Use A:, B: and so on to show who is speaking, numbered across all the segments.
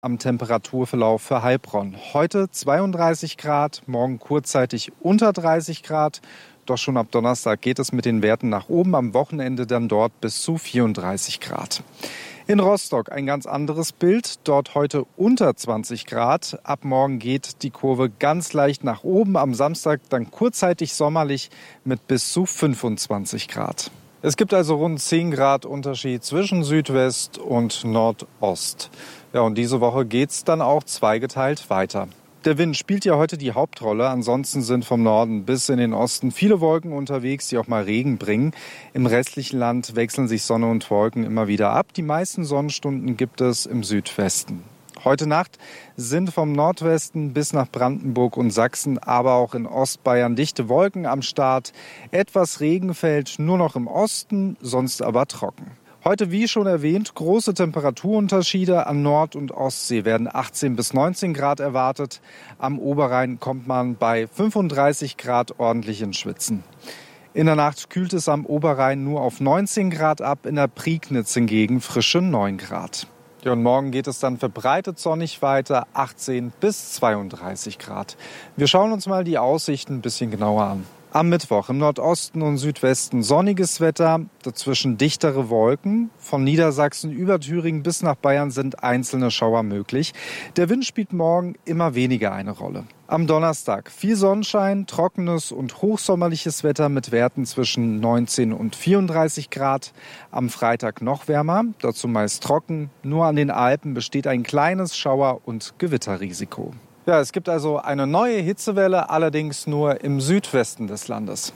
A: am Temperaturverlauf für Heilbronn. Heute 32 Grad, morgen kurzzeitig unter 30 Grad. Doch schon ab Donnerstag geht es mit den Werten nach oben, am Wochenende dann dort bis zu 34 Grad. In Rostock ein ganz anderes Bild, dort heute unter 20 Grad. Ab morgen geht die Kurve ganz leicht nach oben, am Samstag dann kurzzeitig sommerlich mit bis zu 25 Grad. Es gibt also rund 10 Grad Unterschied zwischen Südwest und Nordost. Ja, und diese Woche geht's dann auch zweigeteilt weiter. Der Wind spielt ja heute die Hauptrolle. Ansonsten sind vom Norden bis in den Osten viele Wolken unterwegs, die auch mal Regen bringen. Im restlichen Land wechseln sich Sonne und Wolken immer wieder ab. Die meisten Sonnenstunden gibt es im Südwesten. Heute Nacht sind vom Nordwesten bis nach Brandenburg und Sachsen, aber auch in Ostbayern dichte Wolken am Start. Etwas Regen fällt nur noch im Osten, sonst aber trocken. Heute, wie schon erwähnt, große Temperaturunterschiede. An Nord- und Ostsee werden 18 bis 19 Grad erwartet. Am Oberrhein kommt man bei 35 Grad ordentlich ins Schwitzen. In der Nacht kühlt es am Oberrhein nur auf 19 Grad ab, in der Prignitz hingegen frische 9 Grad. Ja, und morgen geht es dann verbreitet sonnig weiter, 18 bis 32 Grad. Wir schauen uns mal die Aussichten ein bisschen genauer an. Am Mittwoch im Nordosten und Südwesten sonniges Wetter, dazwischen dichtere Wolken. Von Niedersachsen über Thüringen bis nach Bayern sind einzelne Schauer möglich. Der Wind spielt morgen immer weniger eine Rolle. Am Donnerstag viel Sonnenschein, trockenes und hochsommerliches Wetter mit Werten zwischen 19 und 34 Grad. Am Freitag noch wärmer, dazu meist trocken. Nur an den Alpen besteht ein kleines Schauer- und Gewitterrisiko. Ja, es gibt also eine neue Hitzewelle, allerdings nur im Südwesten des Landes.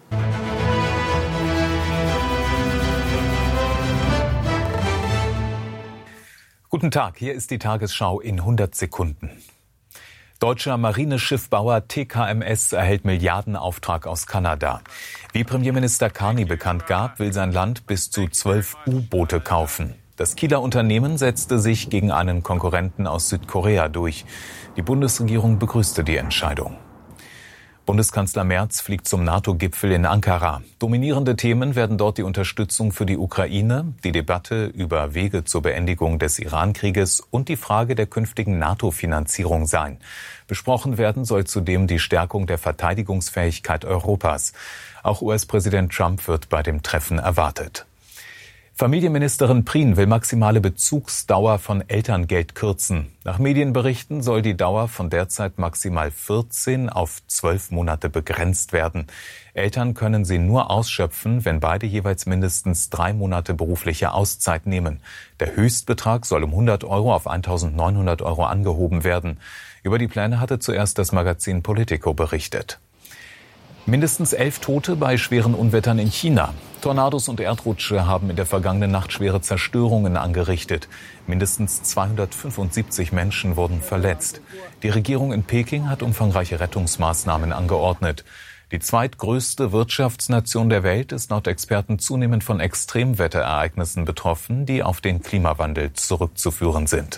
B: Guten Tag, hier ist die Tagesschau in 100 Sekunden. Deutscher Marineschiffbauer TKMS erhält Milliardenauftrag aus Kanada. Wie Premierminister Carney bekannt gab, will sein Land bis zu 12 U-Boote kaufen. Das Kieler Unternehmen setzte sich gegen einen Konkurrenten aus Südkorea durch. Die Bundesregierung begrüßte die Entscheidung. Bundeskanzler Merz fliegt zum NATO-Gipfel in Ankara. Dominierende Themen werden dort die Unterstützung für die Ukraine, die Debatte über Wege zur Beendigung des Iran-Krieges und die Frage der künftigen NATO-Finanzierung sein. Besprochen werden soll zudem die Stärkung der Verteidigungsfähigkeit Europas. Auch US-Präsident Trump wird bei dem Treffen erwartet. Familienministerin Prien will maximale Bezugsdauer von Elterngeld kürzen. Nach Medienberichten soll die Dauer von derzeit maximal 14 auf 12 Monate begrenzt werden. Eltern können sie nur ausschöpfen, wenn beide jeweils mindestens 3 Monate berufliche Auszeit nehmen. Der Höchstbetrag soll um 100 Euro auf 1.900 Euro angehoben werden. Über die Pläne hatte zuerst das Magazin Politico berichtet. Mindestens 11 Tote bei schweren Unwettern in China. Tornados und Erdrutsche haben in der vergangenen Nacht schwere Zerstörungen angerichtet. Mindestens 275 Menschen wurden verletzt. Die Regierung in Peking hat umfangreiche Rettungsmaßnahmen angeordnet. Die zweitgrößte Wirtschaftsnation der Welt ist laut Experten zunehmend von Extremwetterereignissen betroffen, die auf den Klimawandel zurückzuführen sind.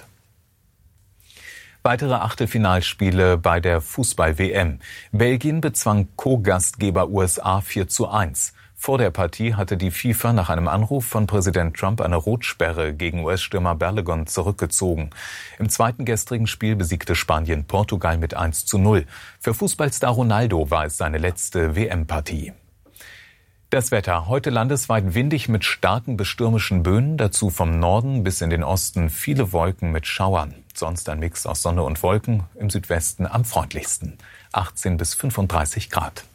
B: Weitere Achtelfinalspiele bei der Fußball-WM. Belgien bezwang Co-Gastgeber USA 4:1. Vor der Partie hatte die FIFA nach einem Anruf von Präsident Trump eine Rotsperre gegen US-Stürmer Balogun zurückgezogen. Im zweiten gestrigen Spiel besiegte Spanien Portugal mit 1:0. Für Fußballstar Ronaldo war es seine letzte WM-Partie. Das Wetter. Heute landesweit windig mit starken bis stürmischen Böen. Dazu vom Norden bis in den Osten viele Wolken mit Schauern. Sonst ein Mix aus Sonne und Wolken. Im Südwesten am freundlichsten. 18 bis 35 Grad.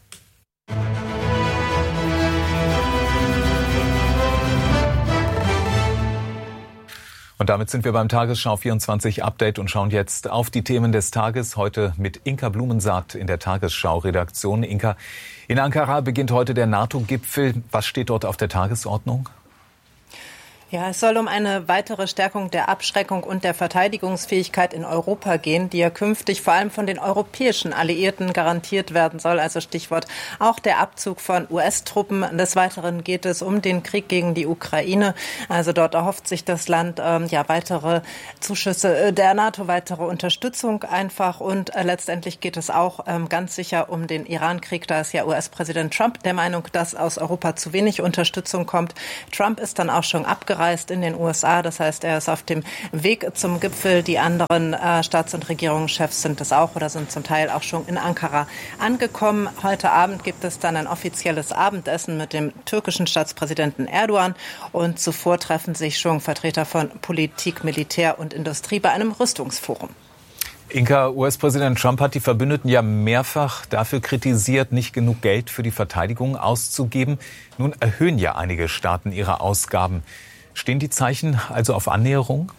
B: Und damit sind wir beim Tagesschau 24 Update und schauen jetzt auf die Themen des Tages. Heute mit Inka Blumensaat in der Tagesschau-Redaktion. Inka, in Ankara beginnt heute der NATO-Gipfel. Was steht dort auf der Tagesordnung?
C: Ja, es soll um eine weitere Stärkung der Abschreckung und der Verteidigungsfähigkeit in Europa gehen, die ja künftig vor allem von den europäischen Alliierten garantiert werden soll. Also Stichwort auch der Abzug von US-Truppen. Des Weiteren geht es um den Krieg gegen die Ukraine. Also dort erhofft sich das Land weitere Zuschüsse der NATO, weitere Unterstützung einfach. Und letztendlich geht es auch ganz sicher um den Iran-Krieg. Da ist ja US-Präsident Trump der Meinung, dass aus Europa zu wenig Unterstützung kommt. Trump ist dann auch schon abgereist angereist in den USA. Das heißt, er ist auf dem Weg zum Gipfel. Die anderen Staats- und Regierungschefs sind es auch oder sind zum Teil auch schon in Ankara angekommen. Heute Abend gibt es dann ein offizielles Abendessen mit dem türkischen Staatspräsidenten Erdogan. Und zuvor treffen sich schon Vertreter von Politik, Militär und Industrie bei einem Rüstungsforum.
B: Inka, US-Präsident Trump hat die Verbündeten ja mehrfach dafür kritisiert, nicht genug Geld für die Verteidigung auszugeben. Nun erhöhen ja einige Staaten ihre Ausgaben. Stehen die Zeichen also auf Annäherung?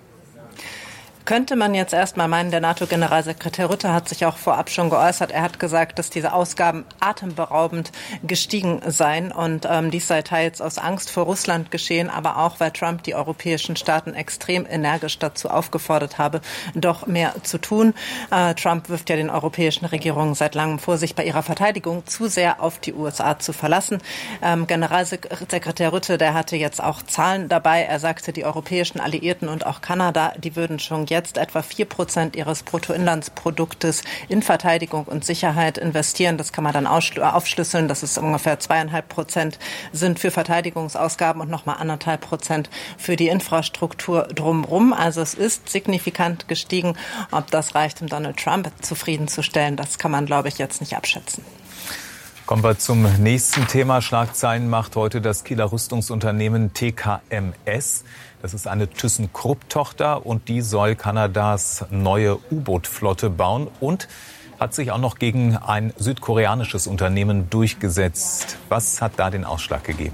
C: Könnte man jetzt erstmal meinen, der NATO-Generalsekretär Rutte hat sich auch vorab schon geäußert. Er hat gesagt, dass diese Ausgaben atemberaubend gestiegen seien und dies sei teils aus Angst vor Russland geschehen, aber auch, weil Trump die europäischen Staaten extrem energisch dazu aufgefordert habe, doch mehr zu tun. Trump wirft ja den europäischen Regierungen seit langem vor, sich bei ihrer Verteidigung zu sehr auf die USA zu verlassen. Generalsekretär Rutte, der hatte jetzt auch Zahlen dabei. Er sagte, die europäischen Alliierten und auch Kanada, die würden schon jetzt etwa 4% ihres Bruttoinlandsproduktes in Verteidigung und Sicherheit investieren. Das kann man dann aufschlüsseln, dass es ungefähr 2,5% sind für Verteidigungsausgaben und nochmal 1,5% für die Infrastruktur drumherum. Also es ist signifikant gestiegen. Ob das reicht, um Donald Trump zufriedenzustellen, das kann man, glaube ich, jetzt nicht abschätzen.
B: Kommen wir zum nächsten Thema. Schlagzeilen macht heute das Kieler Rüstungsunternehmen TKMS. Das ist eine ThyssenKrupp-Tochter und die soll Kanadas neue U-Boot-Flotte bauen und hat sich auch noch gegen ein südkoreanisches Unternehmen durchgesetzt. Was hat da den Ausschlag gegeben?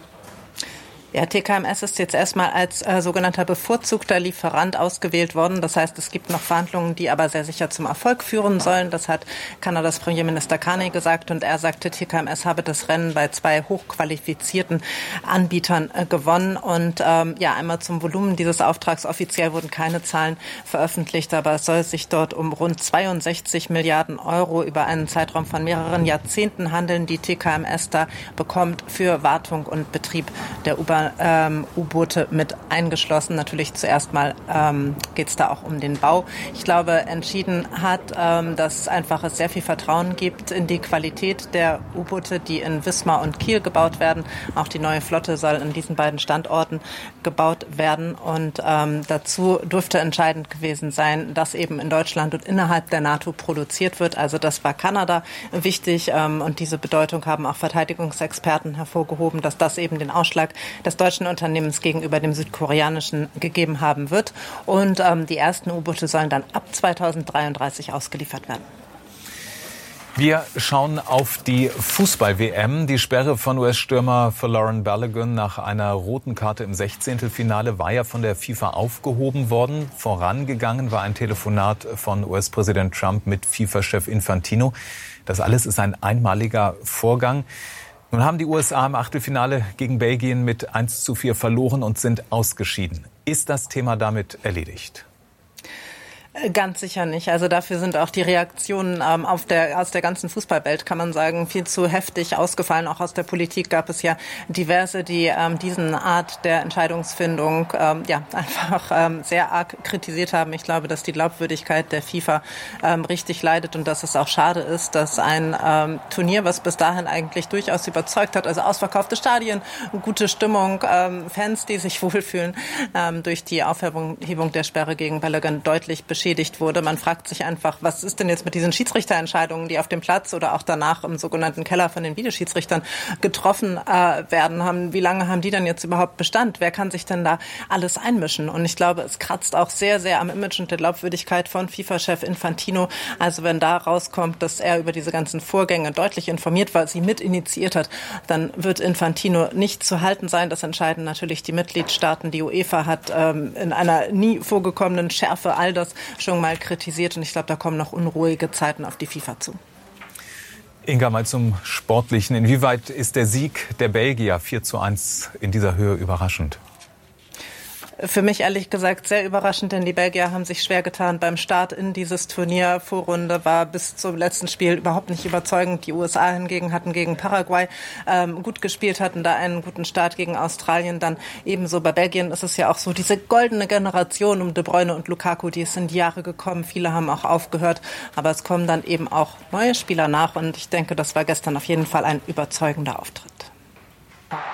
C: Ja, TKMS ist jetzt erstmal als sogenannter bevorzugter Lieferant ausgewählt worden. Das heißt, es gibt noch Verhandlungen, die aber sehr sicher zum Erfolg führen sollen. Das hat Kanadas Premierminister Carney gesagt. Und er sagte, TKMS habe das Rennen bei 2 hochqualifizierten Anbietern gewonnen. Und einmal zum Volumen dieses Auftrags. Offiziell wurden keine Zahlen veröffentlicht, aber es soll sich dort um rund 62 Milliarden Euro über einen Zeitraum von mehreren Jahrzehnten handeln, die TKMS da bekommt für Wartung und Betrieb der U-Boote mit eingeschlossen. Natürlich zuerst mal geht es da auch um den Bau. Ich glaube, entschieden hat, dass einfach es sehr viel Vertrauen gibt in die Qualität der U-Boote, die in Wismar und Kiel gebaut werden. Auch die neue Flotte soll in diesen beiden Standorten gebaut werden. Und dazu dürfte entscheidend gewesen sein, dass eben in Deutschland und innerhalb der NATO produziert wird. Also das war Kanada wichtig. Und diese Bedeutung haben auch Verteidigungsexperten hervorgehoben, dass das eben den Ausschlag des deutschen Unternehmens gegenüber dem südkoreanischen gegeben haben wird. Und die ersten U-Boote sollen dann ab 2033 ausgeliefert werden.
B: Wir schauen auf die Fußball-WM. Die Sperre von US-Stürmer Folarin Balogun nach einer roten Karte im 16. Finale war ja von der FIFA aufgehoben worden. Vorangegangen war ein Telefonat von US-Präsident Trump mit FIFA-Chef Infantino. Das alles ist ein einmaliger Vorgang. Nun haben die USA im Achtelfinale gegen Belgien mit 1:4 verloren und sind ausgeschieden. Ist das Thema damit erledigt?
C: Ganz sicher nicht. Also dafür sind auch die Reaktionen aus der ganzen Fußballwelt, kann man sagen, viel zu heftig ausgefallen. Auch aus der Politik gab es ja diverse, die diesen Art der Entscheidungsfindung einfach sehr arg kritisiert haben. Ich glaube, dass die Glaubwürdigkeit der FIFA richtig leidet und dass es auch schade ist, dass ein Turnier, was bis dahin eigentlich durchaus überzeugt hat, also ausverkaufte Stadien, gute Stimmung, Fans, die sich wohlfühlen, durch die Aufhebung der Sperre gegen Balogun deutlich beschädigt wurde. Man fragt sich einfach, was ist denn jetzt mit diesen Schiedsrichterentscheidungen, die auf dem Platz oder auch danach im sogenannten Keller von den Videoschiedsrichtern getroffen werden. Wie lange haben die denn jetzt überhaupt Bestand? Wer kann sich denn da alles einmischen? Und ich glaube, es kratzt auch sehr, sehr am Image und der Glaubwürdigkeit von FIFA-Chef Infantino. Also wenn da rauskommt, dass er über diese ganzen Vorgänge deutlich informiert war, sie mit initiiert hat, dann wird Infantino nicht zu halten sein. Das entscheiden natürlich die Mitgliedstaaten. Die UEFA hat in einer nie vorgekommenen Schärfe all das schon mal kritisiert. Und ich glaube, da kommen noch unruhige Zeiten auf die FIFA zu.
B: Inga, mal zum Sportlichen. Inwieweit ist der Sieg der Belgier 4:1 in dieser Höhe überraschend?
C: Für mich ehrlich gesagt sehr überraschend, denn die Belgier haben sich schwer getan beim Start in dieses Turnier. Vorrunde war bis zum letzten Spiel überhaupt nicht überzeugend. Die USA hingegen hatten gegen Paraguay gut gespielt, hatten da einen guten Start gegen Australien. Dann ebenso bei Belgien ist es ja auch so, diese goldene Generation um De Bruyne und Lukaku, die ist in die Jahre gekommen. Viele haben auch aufgehört, aber es kommen dann eben auch neue Spieler nach. Und ich denke, das war gestern auf jeden Fall ein überzeugender Auftritt.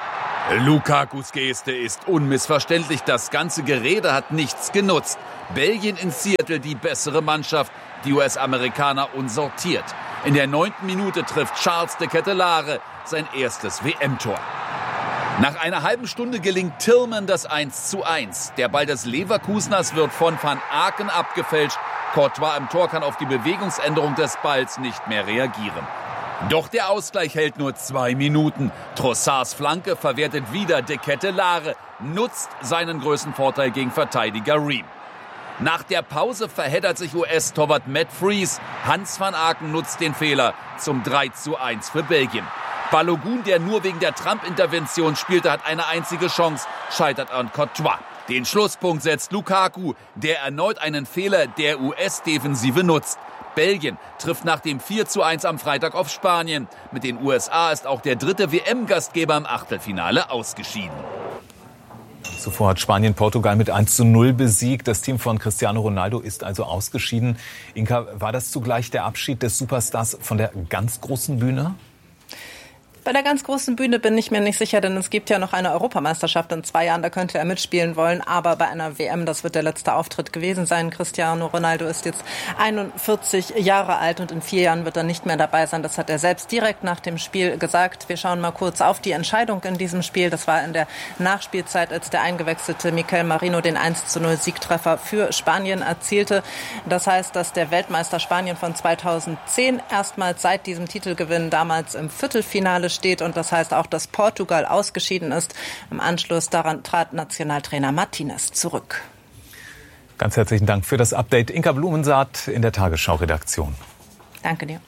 D: Lukakus Geste ist unmissverständlich. Das ganze Gerede hat nichts genutzt. Belgien in Seattle die bessere Mannschaft, die US-Amerikaner unsortiert. In der 9. Minute trifft Charles de Ketelaere sein erstes WM-Tor. Nach einer halben Stunde gelingt Tillman das 1:1. Der Ball des Leverkuseners wird von Van Aken abgefälscht. Courtois im Tor kann auf die Bewegungsänderung des Balls nicht mehr reagieren. Doch der Ausgleich hält nur 2 Minuten. Trossards Flanke verwertet wieder de Ketelaere, nutzt seinen größten Vorteil gegen Verteidiger Ream. Nach der Pause verheddert sich US-Torwart Matt Freese. Hans van Aken nutzt den Fehler zum 3:1 für Belgien. Balogun, der nur wegen der Trump-Intervention spielte, hat eine einzige Chance, scheitert an Courtois. Den Schlusspunkt setzt Lukaku, der erneut einen Fehler der US-Defensive nutzt. Belgien trifft nach dem 4:1 am Freitag auf Spanien. Mit den USA ist auch der 3. WM-Gastgeber im Achtelfinale ausgeschieden.
B: Zuvor hat Spanien Portugal mit 1:0 besiegt. Das Team von Cristiano Ronaldo ist also ausgeschieden. Inka, war das zugleich der Abschied des Superstars von der ganz großen Bühne?
C: Bei der ganz großen Bühne bin ich mir nicht sicher, denn es gibt ja noch eine Europameisterschaft in 2 Jahren, da könnte er mitspielen wollen. Aber bei einer WM, das wird der letzte Auftritt gewesen sein. Cristiano Ronaldo ist jetzt 41 Jahre alt und in 4 Jahren wird er nicht mehr dabei sein. Das hat er selbst direkt nach dem Spiel gesagt. Wir schauen mal kurz auf die Entscheidung in diesem Spiel. Das war in der Nachspielzeit, als der eingewechselte Mikel Merino den 1:0 Siegtreffer für Spanien erzielte. Das heißt, dass der Weltmeister Spanien von 2010 erstmals seit diesem Titelgewinn damals im Viertelfinale steht und das heißt auch, dass Portugal ausgeschieden ist. Im Anschluss daran trat Nationaltrainer Martinez zurück.
B: Ganz herzlichen Dank für das Update. Inka Blumensaat in der Tagesschau-Redaktion.
C: Danke dir.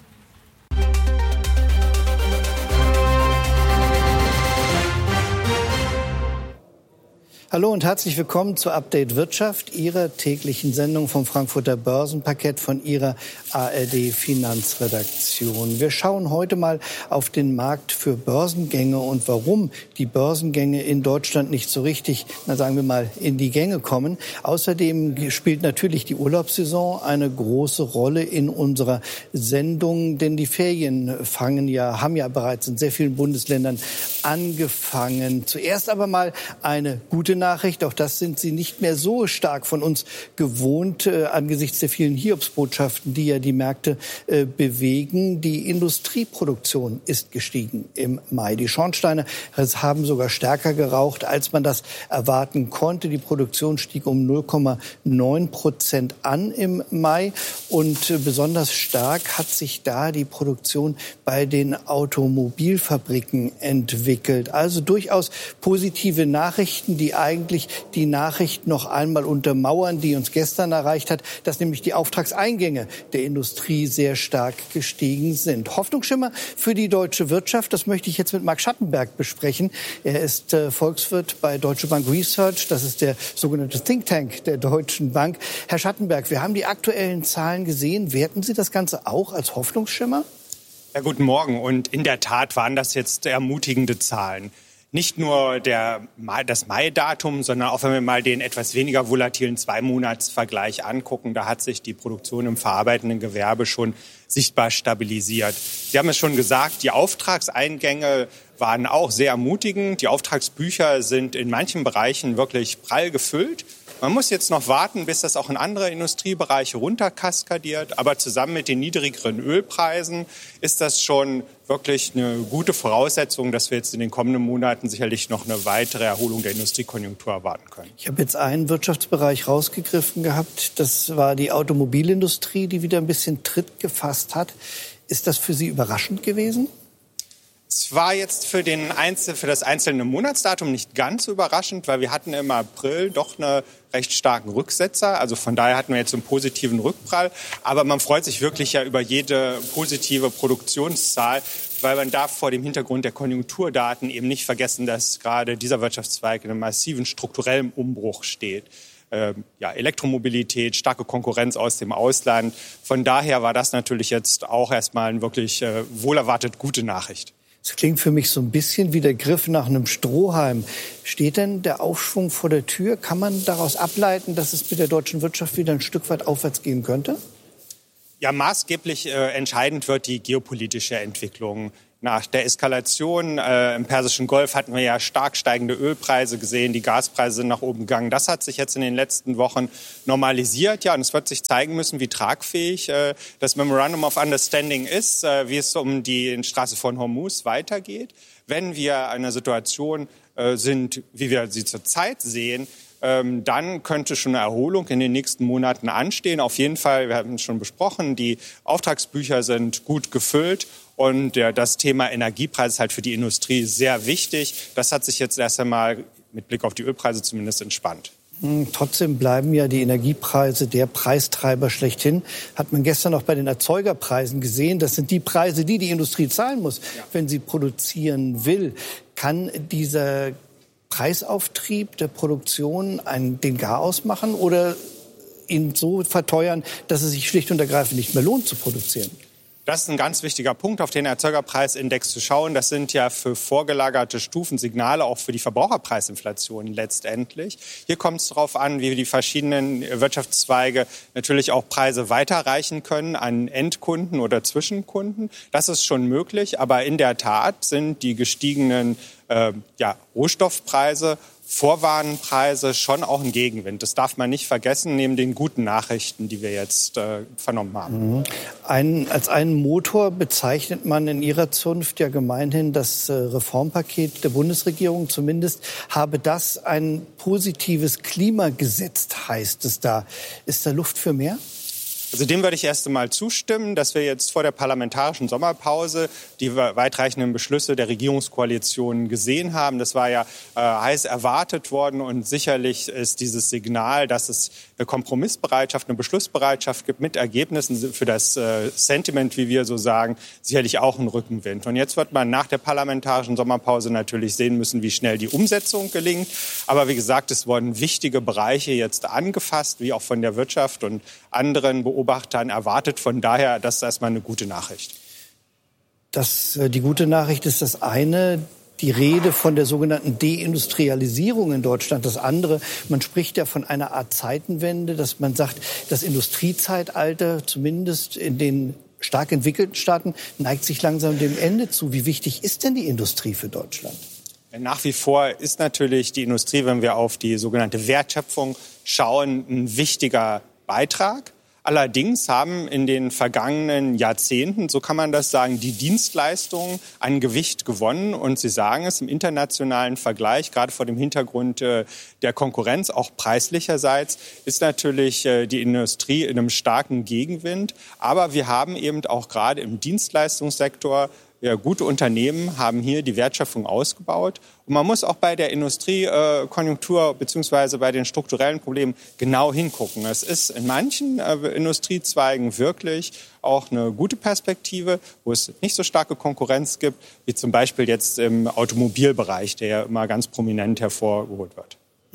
E: Hallo und herzlich willkommen zur Update Wirtschaft, Ihrer täglichen Sendung vom Frankfurter Börsenparkett von Ihrer ARD Finanzredaktion. Wir schauen heute mal auf den Markt für Börsengänge und warum die Börsengänge in Deutschland nicht so richtig, sagen wir mal, in die Gänge kommen. Außerdem spielt natürlich die Urlaubssaison eine große Rolle in unserer Sendung, denn die Ferien haben ja bereits in sehr vielen Bundesländern angefangen. Zuerst aber mal eine gute Nachricht, auch das sind Sie nicht mehr so stark von uns gewohnt, angesichts der vielen Hiobsbotschaften, die ja die Märkte bewegen. Die Industrieproduktion ist gestiegen im Mai. Die Schornsteine haben sogar stärker geraucht, als man das erwarten konnte. Die Produktion stieg um 0,9% an im Mai und besonders stark hat sich da die Produktion bei den Automobilfabriken entwickelt. Also durchaus positive Nachrichten, die eigentlich die Nachricht noch einmal untermauern, die uns gestern erreicht hat, dass nämlich die Auftragseingänge der Industrie sehr stark gestiegen sind. Hoffnungsschimmer für die deutsche Wirtschaft, das möchte ich jetzt mit Marc Schattenberg besprechen. Er ist Volkswirt bei Deutsche Bank Research, das ist der sogenannte Think Tank der Deutschen Bank. Herr Schattenberg, wir haben die aktuellen Zahlen gesehen. Werten Sie das Ganze auch als Hoffnungsschimmer?
F: Ja, guten Morgen. Und in der Tat waren das jetzt ermutigende Zahlen. Nicht nur das Mai-Datum, sondern auch wenn wir mal den etwas weniger volatilen 2-Monats-Vergleich angucken, da hat sich die Produktion im verarbeitenden Gewerbe schon sichtbar stabilisiert. Sie haben es schon gesagt, die Auftragseingänge waren auch sehr ermutigend. Die Auftragsbücher sind in manchen Bereichen wirklich prall gefüllt. Man muss jetzt noch warten, bis das auch in andere Industriebereiche runterkaskadiert. Aber zusammen mit den niedrigeren Ölpreisen ist das schon wirklich eine gute Voraussetzung, dass wir jetzt in den kommenden Monaten sicherlich noch eine weitere Erholung der Industriekonjunktur erwarten können.
E: Ich habe jetzt einen Wirtschaftsbereich rausgegriffen gehabt. Das war die Automobilindustrie, die wieder ein bisschen Tritt gefasst hat. Ist das für Sie überraschend gewesen?
F: Es war jetzt für das einzelne Monatsdatum nicht ganz überraschend, weil wir hatten im April doch eine recht starken Rücksetzer. Also von daher hatten wir jetzt einen positiven Rückprall. Aber man freut sich wirklich ja über jede positive Produktionszahl, weil man darf vor dem Hintergrund der Konjunkturdaten eben nicht vergessen, dass gerade dieser Wirtschaftszweig in einem massiven strukturellen Umbruch steht. Elektromobilität, starke Konkurrenz aus dem Ausland. Von daher war das natürlich jetzt auch erstmal eine wirklich wohlerwartet gute Nachricht.
E: Es klingt für mich so ein bisschen wie der Griff nach einem Strohhalm. Steht denn der Aufschwung vor der Tür? Kann man daraus ableiten, dass es mit der deutschen Wirtschaft wieder ein Stück weit aufwärts gehen könnte?
F: Ja, maßgeblich entscheidend wird die geopolitische Entwicklung Nach der Eskalation im Persischen Golf hatten wir ja stark steigende Ölpreise gesehen, die Gaspreise sind nach oben gegangen. Das hat sich jetzt in den letzten Wochen normalisiert. Ja, und es wird sich zeigen müssen, wie tragfähig das Memorandum of Understanding ist, wie es um die Straße von Hormuz weitergeht. Wenn wir in einer Situation sind, wie wir sie zurzeit sehen, dann könnte schon eine Erholung in den nächsten Monaten anstehen. Auf jeden Fall, wir haben es schon besprochen, die Auftragsbücher sind gut gefüllt. Und das Thema Energiepreis ist halt für die Industrie sehr wichtig. Das hat sich jetzt erst einmal mit Blick auf die Ölpreise zumindest entspannt.
E: Trotzdem bleiben ja die Energiepreise der Preistreiber schlechthin. Hat man gestern auch bei den Erzeugerpreisen gesehen. Das sind die Preise, die die Industrie zahlen muss, wenn sie produzieren will. Kann dieser Preisauftrieb der Produktion den Garaus machen oder ihn so verteuern, dass es sich schlicht und ergreifend nicht mehr lohnt zu produzieren?
F: Das ist ein ganz wichtiger Punkt, auf den Erzeugerpreisindex zu schauen. Das sind ja für vorgelagerte Stufen Signale auch für die Verbraucherpreisinflation letztendlich. Hier kommt es darauf an, wie die verschiedenen Wirtschaftszweige natürlich auch Preise weiterreichen können an Endkunden oder Zwischenkunden. Das ist schon möglich, aber in der Tat sind die gestiegenen Rohstoffpreise, Vorwarenpreise schon auch ein Gegenwind. Das darf man nicht vergessen, neben den guten Nachrichten, die wir jetzt vernommen haben.
E: Als einen Motor bezeichnet man in Ihrer Zunft ja gemeinhin das Reformpaket der Bundesregierung. Zumindest habe das ein positives Klima gesetzt, heißt es da. Ist da Luft für mehr?
F: Also dem würde ich erst einmal zustimmen, dass wir jetzt vor der parlamentarischen Sommerpause die weitreichenden Beschlüsse der Regierungskoalition gesehen haben. Das war ja heiß erwartet worden und sicherlich ist dieses Signal, dass es eine Kompromissbereitschaft, eine Beschlussbereitschaft gibt mit Ergebnissen für das Sentiment, wie wir so sagen, sicherlich auch ein Rückenwind. Und jetzt wird man nach der parlamentarischen Sommerpause natürlich sehen müssen, wie schnell die Umsetzung gelingt. Aber wie gesagt, es wurden wichtige Bereiche jetzt angefasst, wie auch von der Wirtschaft und anderen Beobachtern erwartet. Von daher, das ist erstmal eine gute Nachricht.
E: Die gute Nachricht ist das eine. Die Rede von der sogenannten Deindustrialisierung in Deutschland. Das andere, man spricht ja von einer Art Zeitenwende, dass man sagt, das Industriezeitalter, zumindest in den stark entwickelten Staaten, neigt sich langsam dem Ende zu. Wie wichtig ist denn die Industrie für Deutschland?
F: Nach wie vor ist natürlich die Industrie, wenn wir auf die sogenannte Wertschöpfung schauen, ein wichtiger Beitrag. Allerdings haben in den vergangenen Jahrzehnten, so kann man das sagen, die Dienstleistungen an Gewicht gewonnen. Und Sie sagen es im internationalen Vergleich, gerade vor dem Hintergrund der Konkurrenz, auch preislicherseits, ist natürlich die Industrie in einem starken Gegenwind. Aber wir haben eben auch gerade im Dienstleistungssektor gute Unternehmen haben hier die Wertschöpfung ausgebaut. Und man muss auch bei der Industriekonjunktur bzw. bei den strukturellen Problemen genau hingucken. Es ist in manchen Industriezweigen wirklich auch eine gute Perspektive, wo es nicht so starke Konkurrenz gibt, wie zum Beispiel jetzt im Automobilbereich, der ja immer ganz prominent hervorgeholt wird.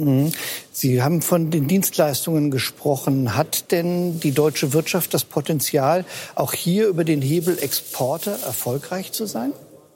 E: Sie haben von den Dienstleistungen gesprochen. Hat denn die deutsche Wirtschaft das Potenzial, auch hier über den Hebel Exporte erfolgreich zu sein?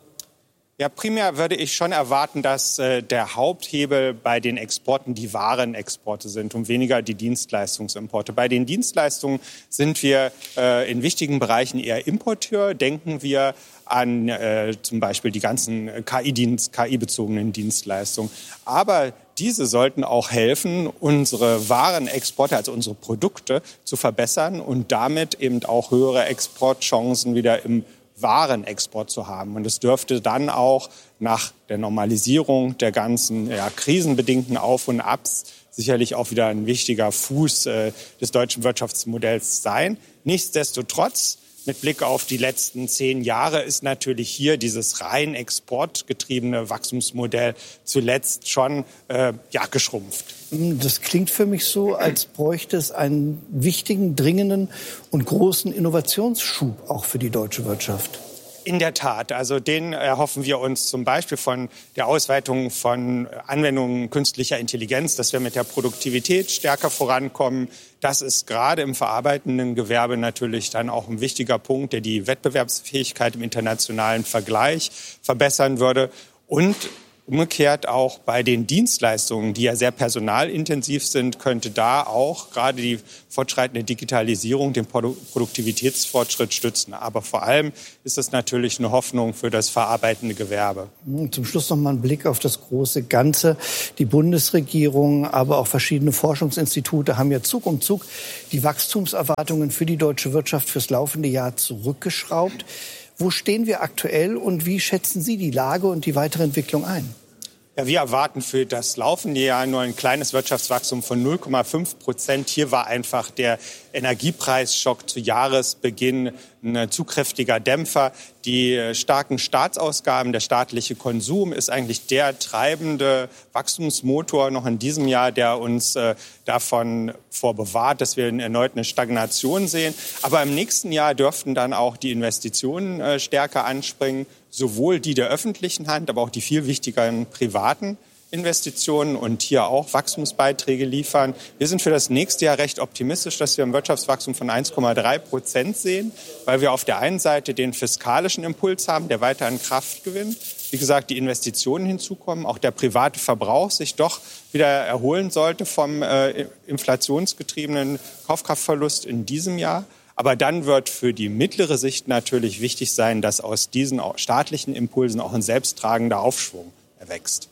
F: Ja, primär würde ich schon erwarten, dass der Haupthebel bei den Exporten die Warenexporte sind und weniger die Dienstleistungsimporte. Bei den Dienstleistungen sind wir in wichtigen Bereichen eher Importeur. Denken wir an zum Beispiel die ganzen KI-bezogenen Dienstleistungen. Aber diese sollten auch helfen, unsere Warenexporte, also unsere Produkte, zu verbessern und damit eben auch höhere Exportchancen wieder im Warenexport zu haben. Und es dürfte dann auch nach der Normalisierung der ganzen krisenbedingten Auf- und Abs sicherlich auch wieder ein wichtiger Fuß des deutschen Wirtschaftsmodells sein. Nichtsdestotrotz, mit Blick auf die letzten 10 Jahre ist natürlich hier dieses rein exportgetriebene Wachstumsmodell zuletzt schon geschrumpft.
E: Das klingt für mich so, als bräuchte es einen wichtigen, dringenden und großen Innovationsschub auch für die deutsche Wirtschaft.
F: In der Tat. Also den erhoffen wir uns zum Beispiel von der Ausweitung von Anwendungen künstlicher Intelligenz, dass wir mit der Produktivität stärker vorankommen. Das ist gerade im verarbeitenden Gewerbe natürlich dann auch ein wichtiger Punkt, der die Wettbewerbsfähigkeit im internationalen Vergleich verbessern würde. Und Umgekehrt auch bei den Dienstleistungen, die ja sehr personalintensiv sind, könnte da auch gerade die fortschreitende Digitalisierung den Produktivitätsfortschritt stützen. Aber vor allem ist es natürlich eine Hoffnung für das verarbeitende Gewerbe.
E: Zum Schluss noch mal ein Blick auf das große Ganze. Die Bundesregierung, aber auch verschiedene Forschungsinstitute haben ja Zug um Zug die Wachstumserwartungen für die deutsche Wirtschaft fürs laufende Jahr zurückgeschraubt. Wo stehen wir aktuell und wie schätzen Sie die Lage und die weitere Entwicklung ein?
F: Ja, wir erwarten für das laufende Jahr nur ein kleines Wirtschaftswachstum von 0,5%. Hier war einfach der Energiepreisschock zu Jahresbeginn ein zu kräftiger Dämpfer. Die starken Staatsausgaben, der staatliche Konsum ist eigentlich der treibende Wachstumsmotor noch in diesem Jahr, der uns davon vorbewahrt, dass wir erneut eine Stagnation sehen. Aber im nächsten Jahr dürften dann auch die Investitionen stärker anspringen, sowohl die der öffentlichen Hand, aber auch die viel wichtigeren privaten Investitionen und hier auch Wachstumsbeiträge liefern. Wir sind für das nächste Jahr recht optimistisch, dass wir ein Wirtschaftswachstum von 1,3% sehen, weil wir auf der einen Seite den fiskalischen Impuls haben, der weiter an Kraft gewinnt. Wie gesagt, die Investitionen hinzukommen, auch der private Verbrauch sich doch wieder erholen sollte vom inflationsgetriebenen Kaufkraftverlust in diesem Jahr. Aber dann wird für die mittlere Sicht natürlich wichtig sein, dass aus diesen staatlichen Impulsen auch ein selbsttragender Aufschwung erwächst.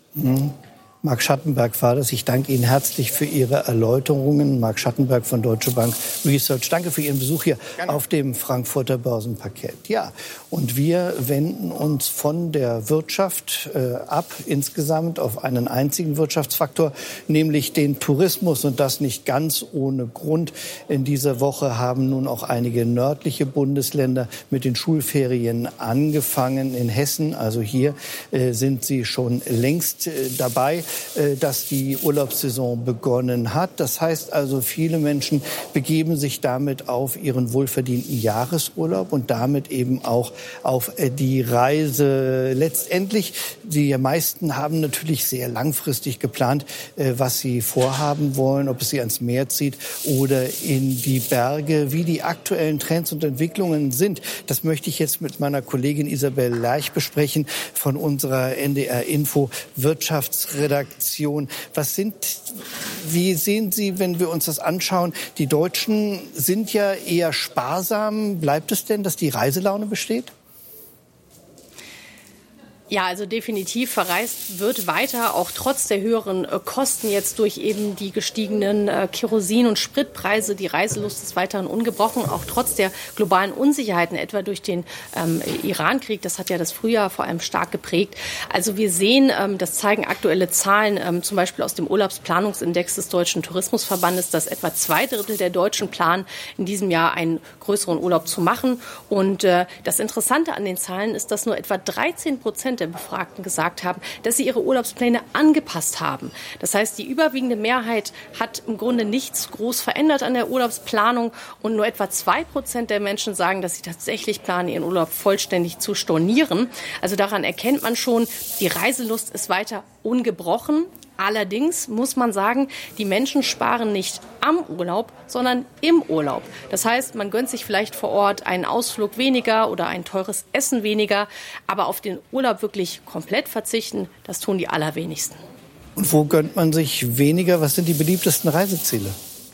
E: Marc Schattenberg war das. Ich danke Ihnen herzlich für Ihre Erläuterungen. Marc Schattenberg von Deutsche Bank Research. Danke für Ihren Besuch hier auf dem Frankfurter Börsenparkett. Ja, und wir wenden uns von der Wirtschaft ab insgesamt auf einen einzigen Wirtschaftsfaktor, nämlich den Tourismus. Und das nicht ganz ohne Grund. In dieser Woche haben nun auch einige nördliche Bundesländer mit den Schulferien angefangen. In Hessen, also hier, sind sie schon längst dabei, dass die Urlaubssaison begonnen hat. Das heißt also, viele Menschen begeben sich damit auf ihren wohlverdienten Jahresurlaub und damit eben auch auf die Reise. Letztendlich, die meisten haben natürlich sehr langfristig geplant, was sie vorhaben wollen, ob es sie ans Meer zieht oder in die Berge. Wie die aktuellen Trends und Entwicklungen sind, das möchte ich jetzt mit meiner Kollegin Isabel Lerch besprechen von unserer NDR Info Wirtschaftsredaktion. Wie sehen Sie, wenn wir uns das anschauen? Die Deutschen sind ja eher sparsam. Bleibt es denn, dass die Reiselaune besteht?
G: Ja, also definitiv verreist wird weiter, auch trotz der höheren Kosten jetzt durch eben die gestiegenen Kerosin- und Spritpreise. Die Reiselust ist weiterhin ungebrochen, auch trotz der globalen Unsicherheiten, etwa durch den Iran-Krieg. Das hat ja das Frühjahr vor allem stark geprägt. Also wir sehen, das zeigen aktuelle Zahlen, zum Beispiel aus dem Urlaubsplanungsindex des Deutschen Tourismusverbandes, dass etwa 2/3 der Deutschen planen, in diesem Jahr einen größeren Urlaub zu machen. Und das Interessante an den Zahlen ist, dass nur etwa 13% der Befragten gesagt haben, dass sie ihre Urlaubspläne angepasst haben. Das heißt, die überwiegende Mehrheit hat im Grunde nichts groß verändert an der Urlaubsplanung und nur etwa 2% der Menschen sagen, dass sie tatsächlich planen, ihren Urlaub vollständig zu stornieren. Also daran erkennt man schon, die Reiselust ist weiter ungebrochen. Allerdings muss man sagen, die Menschen sparen nicht am Urlaub, sondern im Urlaub. Das heißt, man gönnt sich vielleicht vor Ort einen Ausflug weniger oder ein teures Essen weniger. Aber auf den Urlaub wirklich komplett verzichten, das tun die allerwenigsten.
E: Und wo gönnt man sich weniger? Was sind die beliebtesten Reiseziele?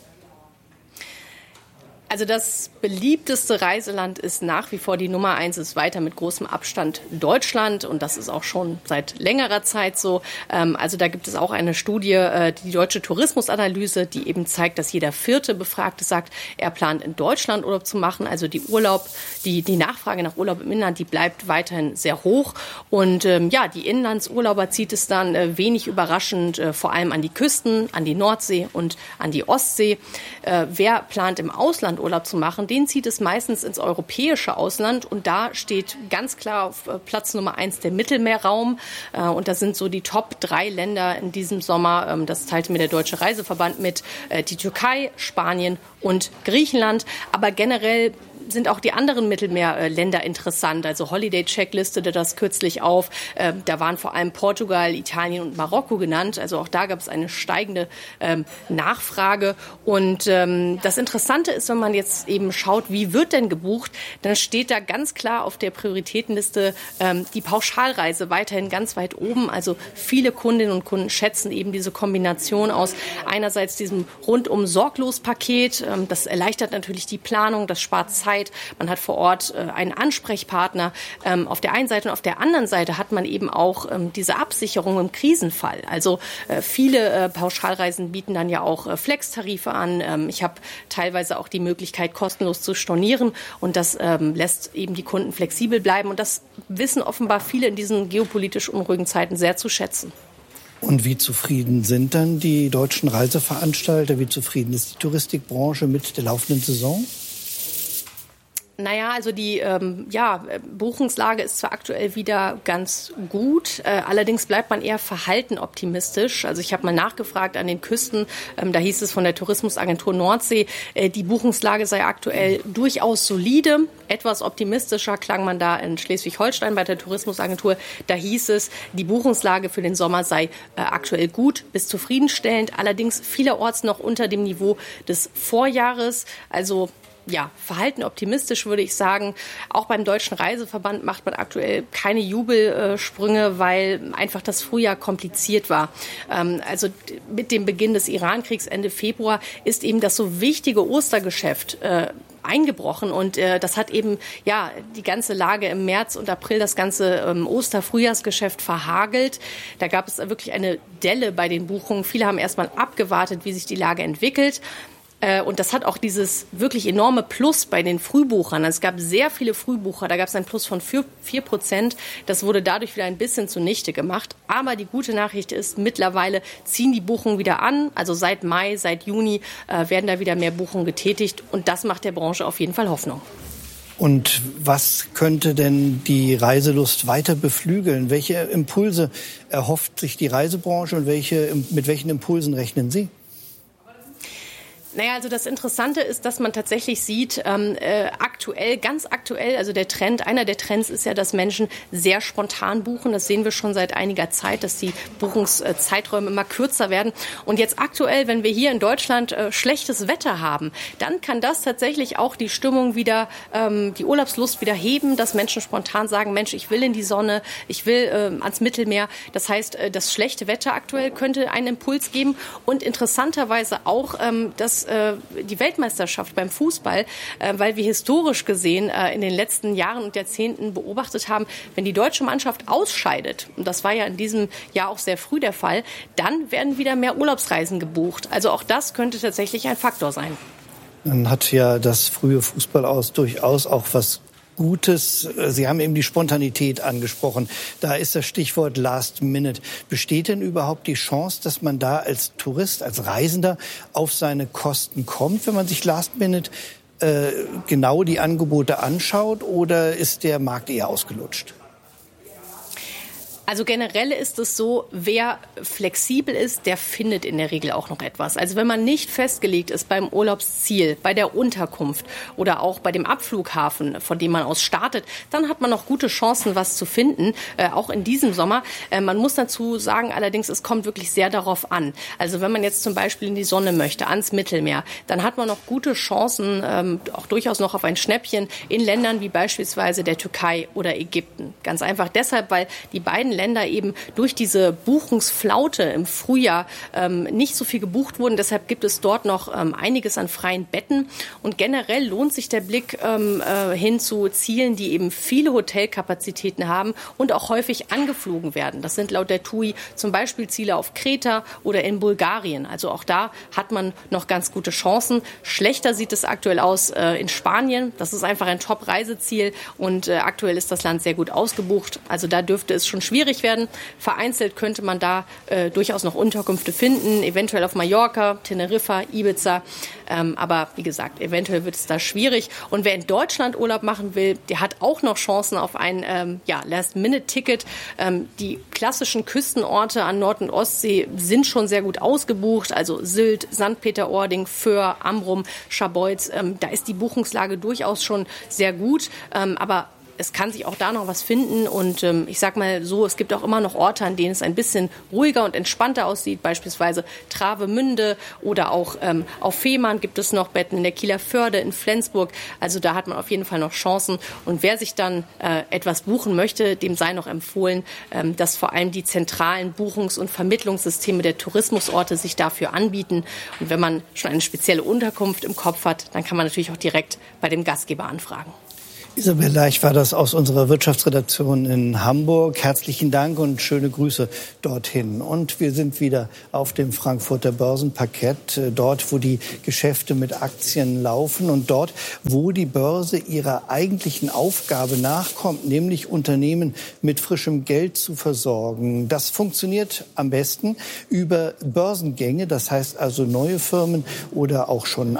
G: Also das beliebteste Reiseland ist nach wie vor die Nummer 1, ist weiter mit großem Abstand Deutschland. Und das ist auch schon seit längerer Zeit so. Also da gibt es auch eine Studie, die Deutsche Tourismusanalyse, die eben zeigt, dass jeder 4. Befragte sagt, er plant in Deutschland Urlaub zu machen. Also die Nachfrage nach Urlaub im Inland, die bleibt weiterhin sehr hoch. Und die Inlandsurlauber zieht es dann wenig überraschend vor allem an die Küsten, an die Nordsee und an die Ostsee. Wer plant im Ausland Urlaub zu machen, den zieht es meistens ins europäische Ausland und da steht ganz klar auf Platz Nummer 1 der Mittelmeerraum und das sind so die Top 3 Länder in diesem Sommer, das teilte mir der Deutsche Reiseverband mit, die Türkei, Spanien und Griechenland, aber generell sind auch die anderen Mittelmeerländer interessant. Also Holiday Check listete das kürzlich auf. Da waren vor allem Portugal, Italien und Marokko genannt. Also auch da gab es eine steigende Nachfrage. Und das Interessante ist, wenn man jetzt eben schaut, wie wird denn gebucht, dann steht da ganz klar auf der Prioritätenliste die Pauschalreise weiterhin ganz weit oben. Also viele Kundinnen und Kunden schätzen eben diese Kombination aus einerseits diesem Rundum-Sorglos-Paket. Das erleichtert natürlich die Planung, das spart Zeit. Man hat vor Ort einen Ansprechpartner auf der einen Seite und auf der anderen Seite hat man eben auch diese Absicherung im Krisenfall. Also viele Pauschalreisen bieten dann ja auch Flex-Tarife an. Ich habe teilweise auch die Möglichkeit, kostenlos zu stornieren und das lässt eben die Kunden flexibel bleiben und das wissen offenbar viele in diesen geopolitisch unruhigen Zeiten sehr zu schätzen.
E: Und wie zufrieden sind dann die deutschen Reiseveranstalter? Wie zufrieden ist die Touristikbranche mit der laufenden Saison?
G: Naja, also die Buchungslage ist zwar aktuell wieder ganz gut, allerdings bleibt man eher verhalten optimistisch. Also ich habe mal nachgefragt an den Küsten, da hieß es von der Tourismusagentur Nordsee, die Buchungslage sei aktuell durchaus solide. Etwas optimistischer klang man da in Schleswig-Holstein bei der Tourismusagentur. Da hieß es, die Buchungslage für den Sommer sei aktuell gut bis zufriedenstellend, allerdings vielerorts noch unter dem Niveau des Vorjahres. Also ja, verhalten optimistisch würde ich sagen. Auch beim Deutschen Reiseverband macht man aktuell keine Jubelsprünge, weil einfach das Frühjahr kompliziert war. Also mit dem Beginn des Irankriegs Ende Februar ist eben das so wichtige Ostergeschäft eingebrochen und das hat eben die ganze Lage im März und April, das ganze Oster-Frühjahrsgeschäft verhagelt. Da gab es wirklich eine Delle bei den Buchungen. Viele haben erst mal abgewartet, wie sich die Lage entwickelt. Und das hat auch dieses wirklich enorme Plus bei den Frühbuchern. Es gab sehr viele Frühbucher, da gab es ein Plus von 4%. Das wurde dadurch wieder ein bisschen zunichte gemacht. Aber die gute Nachricht ist, mittlerweile ziehen die Buchungen wieder an. Also seit Mai, seit Juni werden da wieder mehr Buchungen getätigt. Und das macht der Branche auf jeden Fall Hoffnung.
E: Und was könnte denn die Reiselust weiter beflügeln? Welche Impulse erhofft sich die Reisebranche und mit welchen Impulsen rechnen Sie?
G: Naja, also das Interessante ist, dass man tatsächlich sieht, ganz aktuell, also einer der Trends ist ja, dass Menschen sehr spontan buchen. Das sehen wir schon seit einiger Zeit, dass die Buchungszeiträume immer kürzer werden. Und jetzt aktuell, wenn wir hier in Deutschland schlechtes Wetter haben, dann kann das tatsächlich auch die Stimmung wieder, die Urlaubslust wieder heben, dass Menschen spontan sagen, Mensch, ich will in die Sonne, ich will ans Mittelmeer. Das heißt, das schlechte Wetter aktuell könnte einen Impuls geben und interessanterweise auch, dass die Weltmeisterschaft beim Fußball, weil wir historisch gesehen in den letzten Jahren und Jahrzehnten beobachtet haben, wenn die deutsche Mannschaft ausscheidet, und das war ja in diesem Jahr auch sehr früh der Fall, dann werden wieder mehr Urlaubsreisen gebucht. Also auch das könnte tatsächlich ein Faktor sein.
E: Dann hat ja das frühe Fußballaus durchaus auch was Gutes. Sie haben eben die Spontanität angesprochen. Da ist das Stichwort Last Minute. Besteht denn überhaupt die Chance, dass man da als Tourist, als Reisender auf seine Kosten kommt, wenn man sich Last Minute genau die Angebote anschaut, oder ist der Markt eher ausgelutscht?
G: Also generell ist es so, wer flexibel ist, der findet in der Regel auch noch etwas. Also wenn man nicht festgelegt ist beim Urlaubsziel, bei der Unterkunft oder auch bei dem Abflughafen, von dem man aus startet, dann hat man noch gute Chancen, was zu finden, auch in diesem Sommer. Man muss dazu sagen, allerdings, es kommt wirklich sehr darauf an. Also wenn man jetzt zum Beispiel in die Sonne möchte, ans Mittelmeer, dann hat man noch gute Chancen, auch durchaus noch auf ein Schnäppchen in Ländern wie beispielsweise der Türkei oder Ägypten. Ganz einfach deshalb, weil die beiden Länder eben durch diese Buchungsflaute im Frühjahr nicht so viel gebucht wurden. Deshalb gibt es dort noch einiges an freien Betten. Und generell lohnt sich der Blick hin zu Zielen, die eben viele Hotelkapazitäten haben und auch häufig angeflogen werden. Das sind laut der TUI zum Beispiel Ziele auf Kreta oder in Bulgarien. Also auch da hat man noch ganz gute Chancen. Schlechter sieht es aktuell aus in Spanien. Das ist einfach ein Top-Reiseziel und aktuell ist das Land sehr gut ausgebucht. Also da dürfte es schon schwierig schwierig werden. Vereinzelt könnte man da durchaus noch Unterkünfte finden, eventuell auf Mallorca, Teneriffa, Ibiza. Aber wie gesagt, eventuell wird es da schwierig. Und wer in Deutschland Urlaub machen will, der hat auch noch Chancen auf ein Last-Minute-Ticket. Die klassischen Küstenorte an Nord- und Ostsee sind schon sehr gut ausgebucht. Also Sylt, St. Peter-Ording, Föhr, Amrum, Scharbeutz. Da ist die Buchungslage durchaus schon sehr gut. Aber es kann sich auch da noch was finden und ich sag mal so, es gibt auch immer noch Orte, an denen es ein bisschen ruhiger und entspannter aussieht, beispielsweise Travemünde oder auch auf Fehmarn gibt es noch Betten, in der Kieler Förde, in Flensburg, also da hat man auf jeden Fall noch Chancen und wer sich dann etwas buchen möchte, dem sei noch empfohlen, dass vor allem die zentralen Buchungs- und Vermittlungssysteme der Tourismusorte sich dafür anbieten und wenn man schon eine spezielle Unterkunft im Kopf hat, dann kann man natürlich auch direkt bei dem Gastgeber anfragen.
E: Isabel Leich war das aus unserer Wirtschaftsredaktion in Hamburg. Herzlichen Dank und schöne Grüße dorthin. Und wir sind wieder auf dem Frankfurter Börsenparkett, dort, wo die Geschäfte mit Aktien laufen und dort, wo die Börse ihrer eigentlichen Aufgabe nachkommt, nämlich Unternehmen mit frischem Geld zu versorgen. Das funktioniert am besten über Börsengänge, das heißt also neue Firmen oder auch schon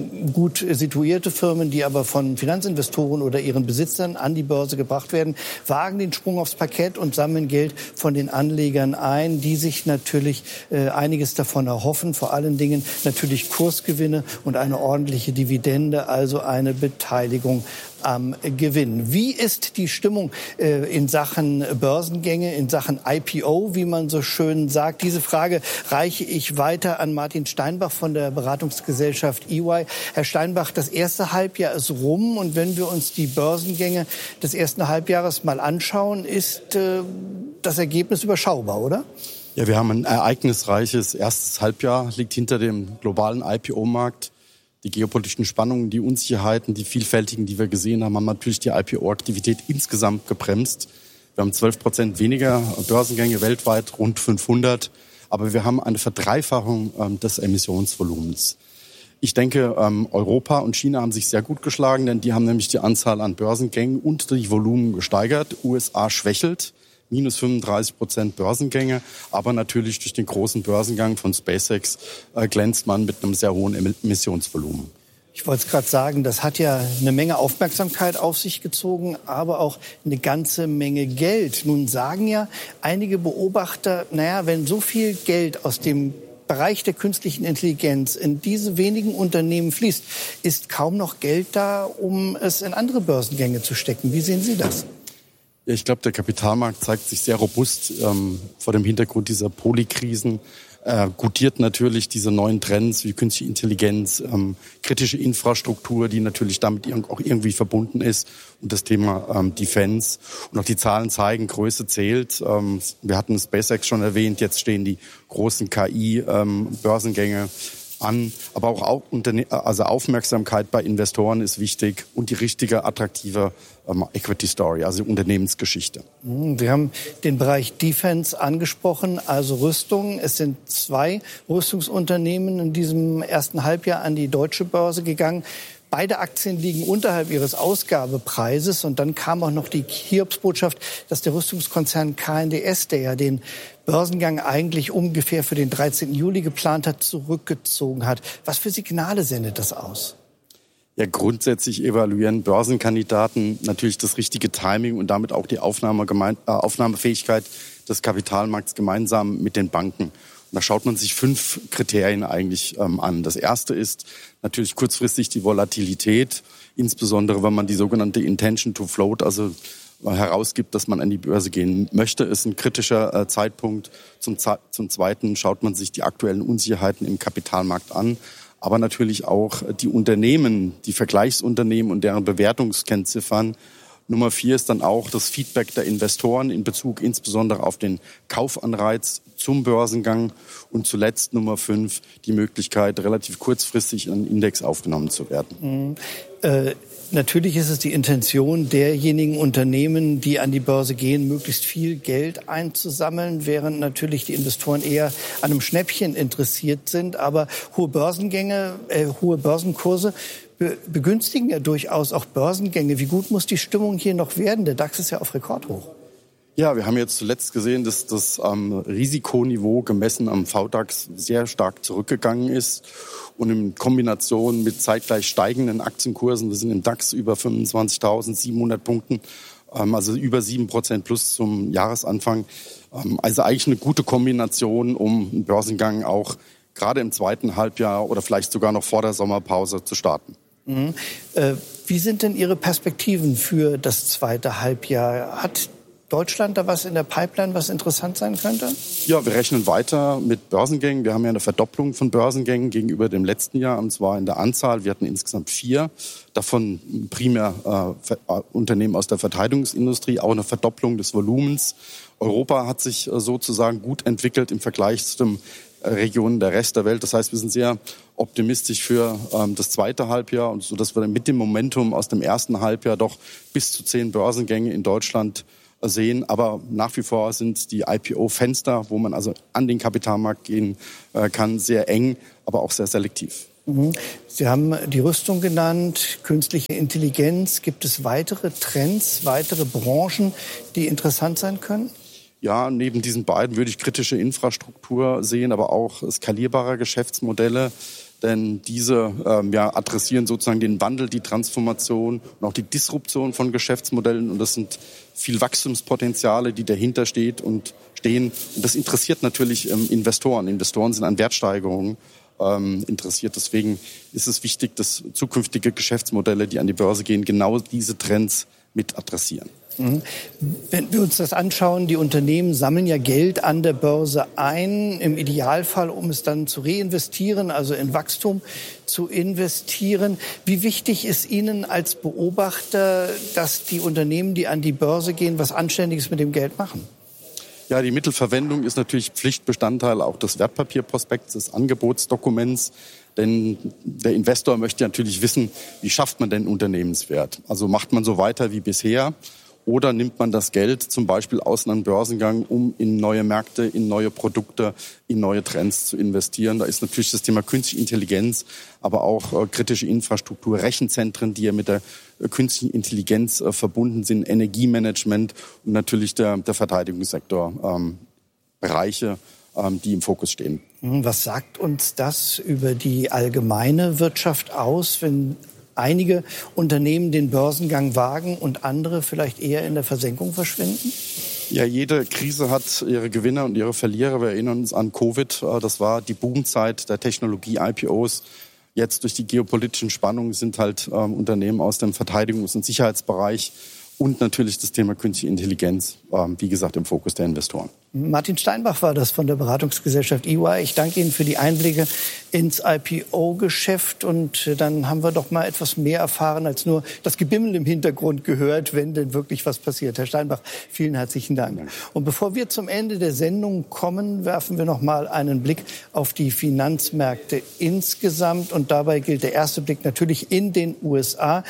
E: gut situierte Firmen, die aber von Finanzinvestoren oder ihren Besitzern an die Börse gebracht werden, wagen den Sprung aufs Parkett und sammeln Geld von den Anlegern ein, die sich natürlich einiges davon erhoffen, vor allen Dingen natürlich Kursgewinne und eine ordentliche Dividende, also eine Beteiligung am Gewinn. Wie ist die Stimmung in Sachen Börsengänge, in Sachen IPO, wie man so schön sagt? Diese Frage reiche ich weiter an Martin Steinbach von der Beratungsgesellschaft EY. Herr Steinbach, das erste Halbjahr ist rum und wenn wir uns die Börsengänge des ersten Halbjahres mal anschauen, ist das Ergebnis überschaubar, oder?
H: Ja, wir haben ein ereignisreiches erstes Halbjahr, liegt hinter dem globalen IPO-Markt. Die geopolitischen Spannungen, die Unsicherheiten, die vielfältigen, die wir gesehen haben, haben natürlich die IPO-Aktivität insgesamt gebremst. Wir haben 12% weniger Börsengänge weltweit, rund 500. Aber wir haben eine Verdreifachung des Emissionsvolumens. Ich denke, Europa und China haben sich sehr gut geschlagen, denn die haben nämlich die Anzahl an Börsengängen und die Volumen gesteigert. USA schwächelt. Minus 35% Börsengänge, aber natürlich durch den großen Börsengang von SpaceX glänzt man mit einem sehr hohen Emissionsvolumen.
E: Ich wollte es gerade sagen, das hat ja eine Menge Aufmerksamkeit auf sich gezogen, aber auch eine ganze Menge Geld. Nun sagen ja einige Beobachter, wenn so viel Geld aus dem Bereich der künstlichen Intelligenz in diese wenigen Unternehmen fließt, ist kaum noch Geld da, um es in andere Börsengänge zu stecken. Wie sehen Sie das?
H: Ja, ich glaube, der Kapitalmarkt zeigt sich sehr robust vor dem Hintergrund dieser Polykrisen. Gutiert natürlich diese neuen Trends wie künstliche Intelligenz, kritische Infrastruktur, die natürlich damit auch irgendwie verbunden ist und das Thema Defense. Und auch die Zahlen zeigen, Größe zählt. Wir hatten SpaceX schon erwähnt, jetzt stehen die großen KI-Börsengänge an, aber auch Aufmerksamkeit bei Investoren ist wichtig und die richtige, attraktive Equity Story, also Unternehmensgeschichte.
E: Wir haben den Bereich Defense angesprochen, also Rüstung. Es sind 2 Rüstungsunternehmen in diesem ersten Halbjahr an die deutsche Börse gegangen. Beide Aktien liegen unterhalb ihres Ausgabepreises. Und dann kam auch noch die Hiobsbotschaft, dass der Rüstungskonzern KNDS, der ja den Börsengang eigentlich ungefähr für den 13. Juli geplant hat, zurückgezogen hat. Was für Signale sendet das aus?
H: Ja, grundsätzlich evaluieren Börsenkandidaten natürlich das richtige Timing und damit auch die Aufnahmefähigkeit des Kapitalmarkts gemeinsam mit den Banken. Und da schaut man sich 5 Kriterien eigentlich an. Das erste ist natürlich kurzfristig die Volatilität, insbesondere wenn man die sogenannte Intention to Float, also herausgibt, dass man an die Börse gehen möchte, ist ein kritischer Zeitpunkt. Zum Zweiten schaut man sich die aktuellen Unsicherheiten im Kapitalmarkt an, aber natürlich auch die Unternehmen, die Vergleichsunternehmen und deren Bewertungskennziffern. Nummer 4 ist dann auch das Feedback der Investoren in Bezug insbesondere auf den Kaufanreiz zum Börsengang. Und zuletzt Nummer 5 die Möglichkeit, relativ kurzfristig in einen Index aufgenommen zu werden.
E: Natürlich ist es die Intention derjenigen Unternehmen, die an die Börse gehen, möglichst viel Geld einzusammeln, während natürlich die Investoren eher an einem Schnäppchen interessiert sind. Aber hohe Börsenkurse begünstigen ja durchaus auch Börsengänge. Wie gut muss die Stimmung hier noch werden? Der DAX ist ja auf Rekordhoch.
H: Ja, wir haben jetzt zuletzt gesehen, dass das Risikoniveau gemessen am VDAX sehr stark zurückgegangen ist. Und in Kombination mit zeitgleich steigenden Aktienkursen, wir sind im DAX über 25.700 Punkten, also über 7% plus zum Jahresanfang. Also eigentlich eine gute Kombination, um einen Börsengang auch gerade im zweiten Halbjahr oder vielleicht sogar noch vor der Sommerpause zu starten.
E: Mhm. Wie sind denn Ihre Perspektiven für das zweite Halbjahr? Hat Deutschland da was in der Pipeline, was interessant sein könnte?
H: Ja, wir rechnen weiter mit Börsengängen. Wir haben ja eine Verdopplung von Börsengängen gegenüber dem letzten Jahr, und zwar in der Anzahl. Wir hatten insgesamt 4, davon primär Unternehmen aus der Verteidigungsindustrie, auch eine Verdopplung des Volumens. Europa hat sich sozusagen gut entwickelt im Vergleich zu den Regionen der Rest der Welt. Das heißt, wir sind sehr optimistisch für das zweite Halbjahr, und so dass wir mit dem Momentum aus dem ersten Halbjahr doch bis zu 10 Börsengänge in Deutschland sehen. Aber nach wie vor sind die IPO-Fenster, wo man also an den Kapitalmarkt gehen kann, sehr eng, aber auch sehr selektiv.
E: Sie haben die Rüstung genannt, künstliche Intelligenz. Gibt es weitere Trends, weitere Branchen, die interessant sein können?
H: Ja, neben diesen beiden würde ich kritische Infrastruktur sehen, aber auch skalierbare Geschäftsmodelle. Denn diese adressieren sozusagen den Wandel, die Transformation und auch die Disruption von Geschäftsmodellen. Und das sind viel Wachstumspotenziale, die dahinter stehen. Und das interessiert natürlich Investoren. Investoren sind an Wertsteigerungen interessiert. Deswegen ist es wichtig, dass zukünftige Geschäftsmodelle, die an die Börse gehen, genau diese Trends mit adressieren.
E: Wenn wir uns das anschauen, die Unternehmen sammeln ja Geld an der Börse ein, im Idealfall, um es dann zu reinvestieren, also in Wachstum zu investieren. Wie wichtig ist Ihnen als Beobachter, dass die Unternehmen, die an die Börse gehen, was Anständiges mit dem Geld machen?
H: Ja, die Mittelverwendung ist natürlich Pflichtbestandteil auch des Wertpapierprospekts, des Angebotsdokuments. Denn der Investor möchte natürlich wissen, wie schafft man denn Unternehmenswert? Also macht man so weiter wie bisher? Oder nimmt man das Geld zum Beispiel aus einem Börsengang, um in neue Märkte, in neue Produkte, in neue Trends zu investieren? Da ist natürlich das Thema künstliche Intelligenz, aber auch kritische Infrastruktur, Rechenzentren, die ja mit der künstlichen Intelligenz verbunden sind, Energiemanagement und natürlich der Verteidigungssektor, Bereiche, die im Fokus stehen.
E: Was sagt uns das über die allgemeine Wirtschaft aus, wenn einige Unternehmen den Börsengang wagen und andere vielleicht eher in der Versenkung verschwinden?
H: Ja, jede Krise hat ihre Gewinner und ihre Verlierer. Wir erinnern uns an Covid. Das war die Boomzeit der Technologie-IPOs. Jetzt durch die geopolitischen Spannungen sind halt Unternehmen aus dem Verteidigungs- und Sicherheitsbereich und natürlich das Thema künstliche Intelligenz, wie gesagt, im Fokus der Investoren.
E: Martin Steinbach war das von der Beratungsgesellschaft EY. Ich danke Ihnen für die Einblicke ins IPO-Geschäft. Und dann haben wir doch mal etwas mehr erfahren, als nur das Gebimmel im Hintergrund gehört, wenn denn wirklich was passiert. Herr Steinbach, vielen herzlichen Dank. Und bevor wir zum Ende der Sendung kommen, werfen wir noch mal einen Blick auf die Finanzmärkte insgesamt. Und dabei gilt der erste Blick natürlich in die USA.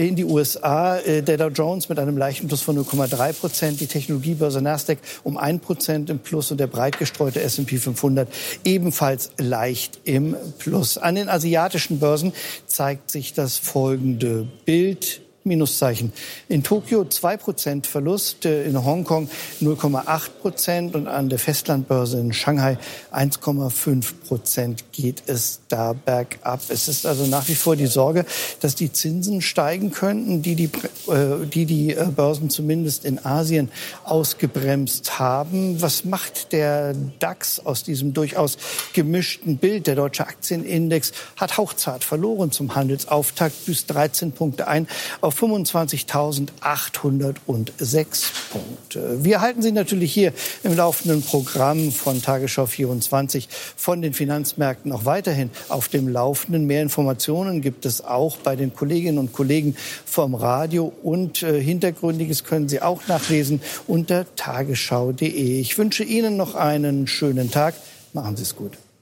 E: Der Dow Jones mit einem leichten Plus von 0,3%, die Technologiebörse Nasdaq um 1% im Plus und der breit gestreute S&P 500 ebenfalls leicht im Plus. An den asiatischen Börsen zeigt sich das folgende Bild. Minuszeichen. In Tokio 2% Verlust, in Hongkong 0,8% und an der Festlandbörse in Shanghai 1,5% geht es da bergab. Es ist also nach wie vor die Sorge, dass die Zinsen steigen könnten, die Börsen zumindest in Asien ausgebremst haben. Was macht der DAX aus diesem durchaus gemischten Bild? Der deutsche Aktienindex hat hauchzart verloren zum Handelsauftakt, büßt 13 Punkte ein auf 25.806 Punkte. Wir halten Sie natürlich hier im laufenden Programm von Tagesschau 24 von den Finanzmärkten auch weiterhin auf dem Laufenden. Mehr Informationen gibt es auch bei den Kolleginnen und Kollegen vom Radio und Hintergründiges können Sie auch nachlesen unter tagesschau.de. Ich wünsche Ihnen noch einen schönen Tag. Machen Sie es gut.